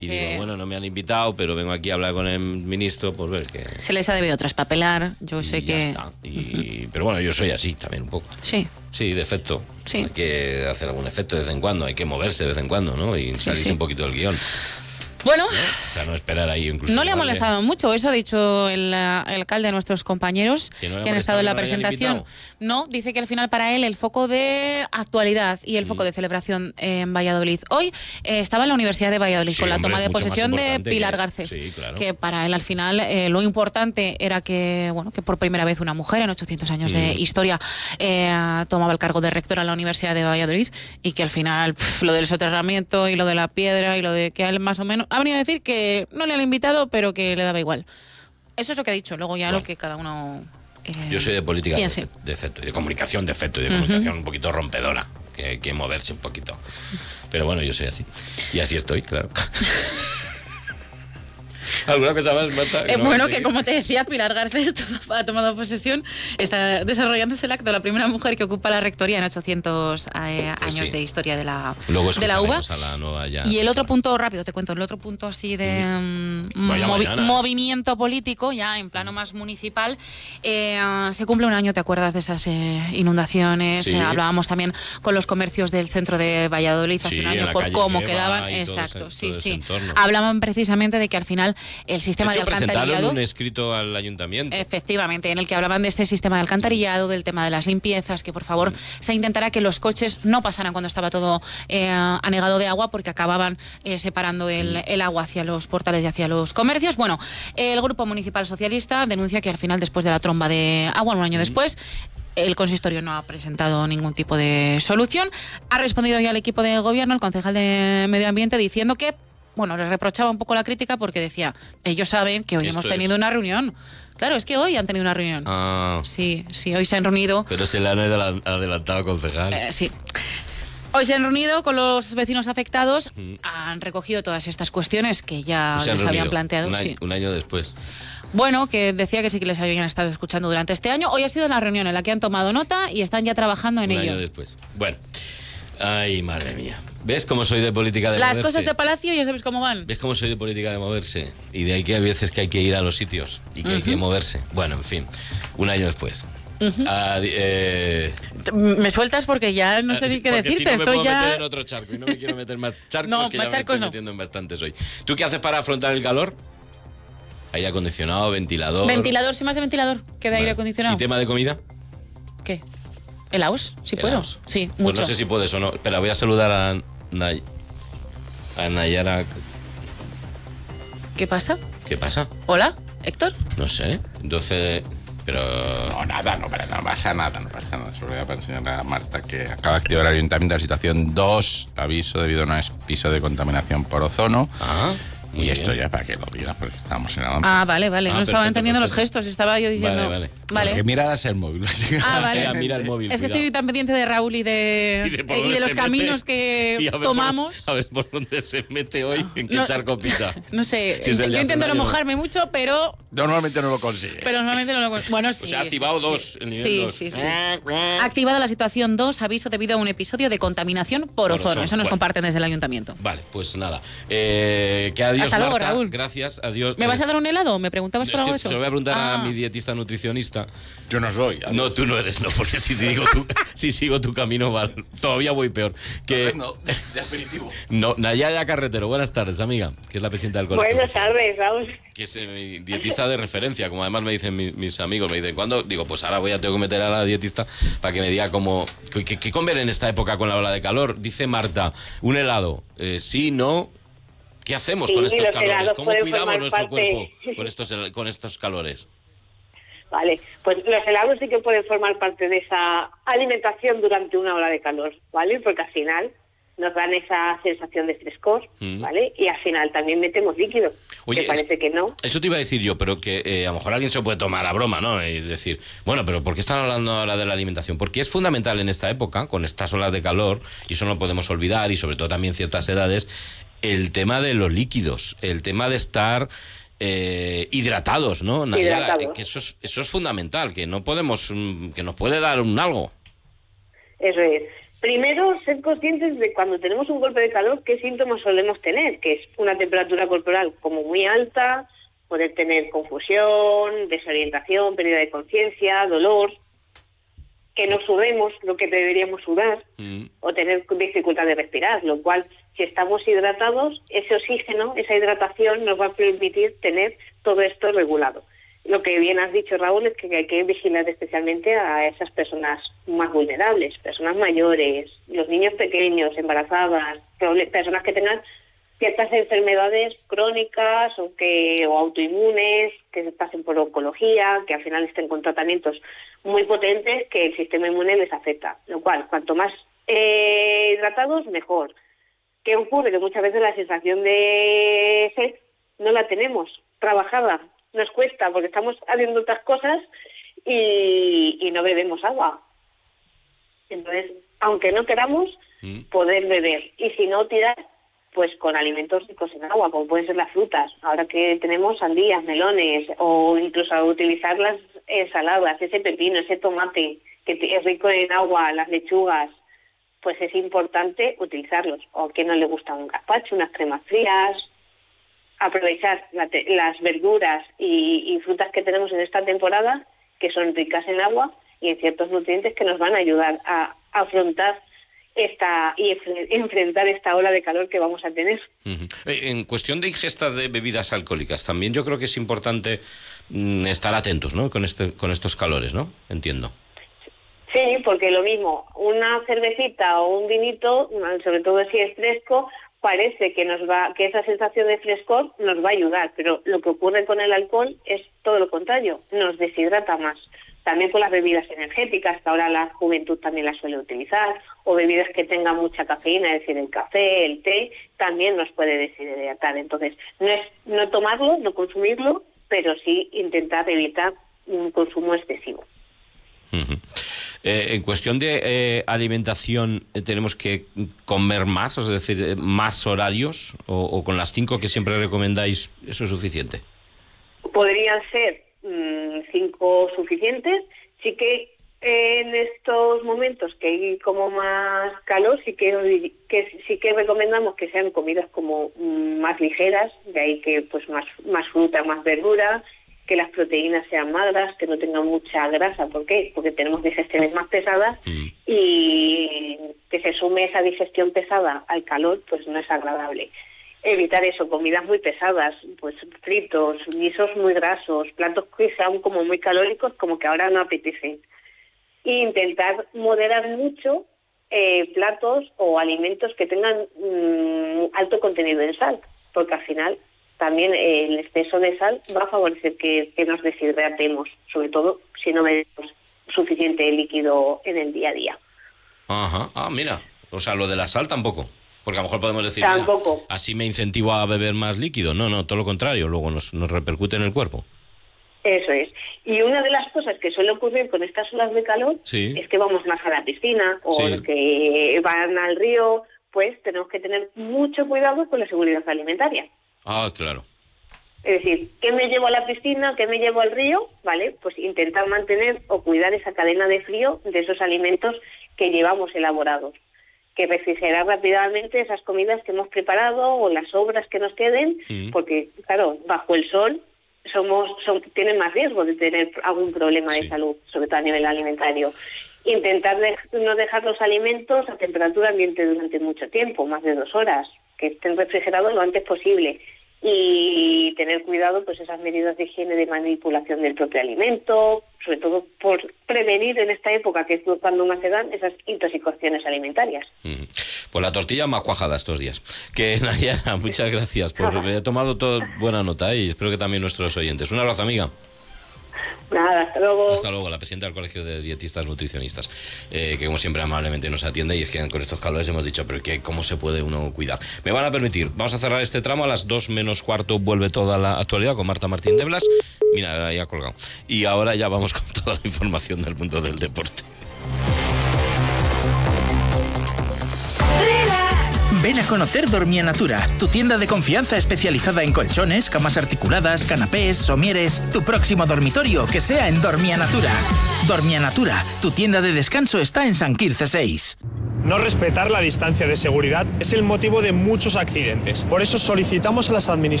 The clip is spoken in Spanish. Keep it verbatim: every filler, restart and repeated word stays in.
Y eh, digo, bueno, no me han invitado, pero vengo aquí a hablar con el ministro por ver que... Se les ha debido traspapelar, yo sé y que... Ya está. Y, uh-huh. Pero bueno, yo soy así también un poco. Sí. Sí, de efecto. Sí. Hay que hacer algún efecto de vez en cuando, hay que moverse de vez en cuando, ¿no? Y sí, salirse sí. un poquito del guión. Bueno, ¿no? O sea, no esperar ahí incluso. No le ha molestado mucho, eso ha dicho el, el alcalde de nuestros compañeros que, no que han estado en la presentación. No, dice que al final para él el foco de actualidad y el mm. foco de celebración en Valladolid. Hoy eh, estaba en la Universidad de Valladolid sí, con la hombre, toma de posesión de Pilar que, Garcés, sí, claro. que para él al final eh, lo importante era que, bueno, que por primera vez una mujer en ochocientos años mm. de historia eh, tomaba el cargo de rectora en la Universidad de Valladolid y que al final pff, lo del soterramiento y lo de la piedra y lo de que él más o menos... Ha venido a decir que no le han invitado, pero que le daba igual. Eso es lo que ha dicho. Luego ya bueno, lo que cada uno... Eh, yo soy de política de, piense. de efecto, y de comunicación de efecto, y de uh-huh. comunicación un poquito rompedora, que hay que moverse un poquito. Pero bueno, yo soy así. Y así estoy, claro. ¿Alguna cosa más, Marta? Eh, no bueno, que como te decía, Pilar Garcés ha tomado posesión, está desarrollándose el acto, la primera mujer que ocupa la rectoría en ochocientos eh, pues años sí. de historia de la, de la U B A. A la nueva ya, y el otro punto, rápido te cuento, el otro punto así de um, movi- movimiento político, ya en plano más municipal, eh, se cumple un año, ¿te acuerdas de esas eh, inundaciones? Sí. Eh, hablábamos también con los comercios del centro de Valladolid hace sí, un año por cómo quedaban. Exacto, ese, sí, sí. Entorno. Hablaban precisamente de que al final el sistema de, hecho, de alcantarillado... presentaron un escrito al ayuntamiento. Efectivamente, en el que hablaban de este sistema de alcantarillado, del tema de las limpiezas, que por favor mm. se intentará que los coches no pasaran cuando estaba todo eh, anegado de agua, porque acababan eh, separando el, mm. el agua hacia los portales y hacia los comercios. Bueno, el Grupo Municipal Socialista denuncia que al final, después de la tromba de agua, un año mm. después, el consistorio no ha presentado ningún tipo de solución. Ha respondido ya el equipo de gobierno, el concejal de Medio Ambiente, diciendo que bueno, les reprochaba un poco la crítica porque decía, ellos saben que hoy hemos tenido es... una reunión. Claro, es que hoy han tenido una reunión. Ah. Sí, sí, hoy se han reunido. Pero se le han adelantado, concejal. Eh, sí. Hoy se han reunido con los vecinos afectados, mm. han recogido todas estas cuestiones que ya les reunido. habían planteado. Un año, sí. un año después. Bueno, que decía que sí que les habían estado escuchando durante este año. Hoy ha sido la reunión en la que han tomado nota y están ya trabajando en un ello. Un año después. Bueno. Ay, madre mía. ¿Ves cómo soy de política de Las moverse? Las cosas de Palacio ya sabes cómo van. ¿Ves cómo soy de política de moverse? Y de ahí que hay veces que hay que ir a los sitios y que uh-huh. hay que moverse. Bueno, en fin, un año después. Uh-huh. Ah, eh... Me sueltas porque ya no sé ni qué decirte. Si no me Estoy puedo ya... meter en otro charco y no me quiero meter más charcos, no, que más ya charcos me estoy no. metiendo en bastantes hoy. ¿Tú qué haces para afrontar el calor? Aire acondicionado, ventilador... Ventilador, sí, más de ventilador que de vale. aire acondicionado. ¿Y tema de comida? ¿Qué? ¿Helaos? ¿Sí puedo? ¿Helaos? Sí, pues mucho. No sé si puedes o no. Espera, voy a saludar a, Nay... a Nayara. ¿Qué pasa? ¿Qué pasa? ¿Hola, Héctor? No sé. Entonces... Pero... No, nada, no, no pasa nada, no pasa nada. Solo voy a enseñarle a Marta que acaba de activar el ayuntamiento la situación dos, aviso debido a un episodio de contaminación por ozono. Ah. Y Muy esto bien. ya para que lo digas, porque estábamos en avance. Ah, vale, vale. Ah, no perfecto, estaba entendiendo perfecto. los gestos, estaba yo diciendo... Vale, vale. vale. Que miradas el móvil. Ah, vale. Ella mira el móvil. Es que cuidado. estoy tan pendiente de Raúl y de, y de, por y de los se caminos mete, que a tomamos. Por, a ver por dónde se mete hoy, en qué no, charco pisa. No sé, Si yo intento no mojarme mucho, pero... Normalmente no lo consigues. Pero normalmente no lo consigues. Bueno, sí. O sea, ha activado sí, dos, sí. el nivel sí, dos. Sí, sí, Activada la situación dos, aviso debido a un episodio de contaminación por, por ozono. ozono. Eso nos bueno. comparten desde el ayuntamiento. Vale, pues nada. Eh, que adiós, Hasta luego, Marta. Raúl. Gracias, adiós. ¿Me vas a dar un helado? ¿Me preguntabas es por algo que de eso? Se lo voy a preguntar ah. a mi dietista nutricionista. Yo no soy. Adiós. No, tú no eres, no, porque si te digo tú, si sigo tu camino, vale, todavía voy peor. Que, no, no, de aperitivo. No, Nayara Carretero, buenas tardes, amiga, que es la presidenta del colegio. Buenas tardes, Raúl. Que es mi dietista de referencia, como además me dicen mis, mis amigos, me dicen, ¿cuándo? Digo, pues ahora voy a tengo que meter a la dietista para que me diga cómo, qué, qué comer en esta época con la ola de calor. Dice Marta, un helado, eh, sí, no... ¿Qué hacemos sí, con estos calores? ¿Cómo cuidamos nuestro parte... cuerpo con estos, con estos calores? Vale, pues los helados sí que pueden formar parte de esa alimentación durante una ola de calor, ¿vale? Porque al final nos dan esa sensación de frescor, mm. ¿vale? Y al final también metemos líquido, Oye, que parece es, que no. Eso te iba a decir yo, pero que eh, a lo mejor alguien se puede tomar a broma, ¿no? Es decir, bueno, pero ¿por qué están hablando ahora de la alimentación? Porque es fundamental en esta época, con estas olas de calor, y eso no podemos olvidar, y sobre todo también ciertas edades, el tema de los líquidos, el tema de estar eh, hidratados, ¿no? Nayara, Hidratado. Que eso es, eso es fundamental, que no podemos, que nos puede dar un algo. Eso es. Primero, ser conscientes de cuando tenemos un golpe de calor, qué síntomas solemos tener, que es una temperatura corporal como muy alta, poder tener confusión, desorientación, pérdida de conciencia, dolor, que no sudemos lo que deberíamos sudar, mm. o tener dificultad de respirar, lo cual, si estamos hidratados, ese oxígeno, esa hidratación nos va a permitir tener todo esto regulado. Lo que bien has dicho, Raúl, es que hay que vigilar especialmente a esas personas más vulnerables, personas mayores, los niños pequeños, embarazadas, personas que tengan ciertas enfermedades crónicas o que o autoinmunes, que pasen por oncología, que al final estén con tratamientos muy potentes que el sistema inmune les afecta. Lo cual, cuanto más eh, hidratados, mejor. ¿Qué ocurre? Que muchas veces la sensación de sed no la tenemos trabajada. Nos cuesta porque estamos haciendo otras cosas y, y no bebemos agua. Entonces, aunque no queramos, mm. poder beber. Y si no, tirar pues con alimentos ricos en agua, como pueden ser las frutas. Ahora que tenemos sandías, melones, o incluso utilizar las ensaladas, ese pepino, ese tomate que es rico en agua, las lechugas, pues es importante utilizarlos. O a quien no le gusta un gazpacho, unas cremas frías. Aprovechar la te- las verduras y, y frutas que tenemos en esta temporada, que son ricas en agua y en ciertos nutrientes que nos van a ayudar a, a afrontar esta y enfrentar esta ola de calor que vamos a tener. Uh-huh. En cuestión de ingesta de bebidas alcohólicas, también yo creo que es importante mm, estar atentos, ¿no? Con este, con estos calores, ¿no? Entiendo. Sí, porque lo mismo, una cervecita o un vinito, sobre todo si es fresco, parece que nos va, que esa sensación de frescor nos va a ayudar, pero lo que ocurre con el alcohol es todo lo contrario, nos deshidrata más. También con las bebidas energéticas, que ahora la juventud también las suele utilizar, o bebidas que tengan mucha cafeína, es decir, el café, el té, también nos puede deshidratar. Entonces, no es no tomarlo, no consumirlo, pero sí intentar evitar un consumo excesivo. Uh-huh. Eh, en cuestión de eh, alimentación, eh, ¿tenemos que comer más, es decir, eh, más horarios? O, ¿O con las cinco que siempre recomendáis, eso es suficiente? Podrían ser mmm, cinco suficientes. Sí que eh, en estos momentos que hay como más calor, sí que, que sí que recomendamos que sean comidas como mmm, más ligeras, de ahí que pues más, más fruta, más verdura, que las proteínas sean magras, que no tengan mucha grasa. ¿Por qué? Porque tenemos digestiones más pesadas mm. y que se sume esa digestión pesada al calor, pues no es agradable. Evitar eso, comidas muy pesadas, pues fritos, guisos muy grasos, platos que sean como muy calóricos, como que ahora no apetecen. E intentar moderar mucho eh, platos o alimentos que tengan mmm, alto contenido en sal, porque al final también eh, el exceso de sal va a favorecer que, que nos deshidratemos, sobre todo si no bebemos suficiente líquido en el día a día. Ajá, ah, mira, o sea, lo de la sal tampoco, porque a lo mejor podemos decir, tampoco. Mira, así me incentivo a beber más líquido. No, no, todo lo contrario, luego nos, nos repercute en el cuerpo. Eso es. Y una de las cosas que suele ocurrir con estas olas de calor sí. es que vamos más a la piscina o sí. que van al río, pues tenemos que tener mucho cuidado con la seguridad alimentaria. Ah, claro. Es decir, ¿qué me llevo a la piscina? ¿Qué me llevo al río? Vale, pues intentar mantener o cuidar esa cadena de frío de esos alimentos que llevamos elaborados. Que refrigerar rápidamente esas comidas que hemos preparado o las sobras que nos queden, sí. porque, claro, bajo el sol somos son, tienen más riesgo de tener algún problema sí. de salud, sobre todo a nivel alimentario. Intentar de, no dejar los alimentos a temperatura ambiente durante mucho tiempo, más de dos horas, que estén refrigerados lo antes posible y tener cuidado pues esas medidas de higiene de manipulación del propio alimento, sobre todo por prevenir en esta época que es cuando más se dan esas intoxicaciones alimentarias. Mm. Pues la tortilla más cuajada estos días. Que Nayara, muchas gracias por haber tomado todo buena nota y espero que también nuestros oyentes. Un abrazo, amiga. Nada, hasta luego. Hasta luego, la presidenta del Colegio de Dietistas Nutricionistas, eh, que como siempre amablemente nos atiende, y es que con estos calores hemos dicho, pero que ¿cómo se puede uno cuidar? Me van a permitir, vamos a cerrar este tramo, a las dos menos cuarto vuelve toda la actualidad con Marta Martín de Blas, mira, ahí ha colgado, y ahora ya vamos con toda la información del mundo del deporte. Ven a conocer Dormia Natura, tu tienda de confianza especializada en colchones, camas articuladas, canapés, somieres. Tu próximo dormitorio que sea en Dormia Natura. Dormia Natura, tu tienda de descanso está en San Quirze seis. No respetar la distancia de seguridad es el motivo de muchos accidentes. Por eso solicitamos a las administraciones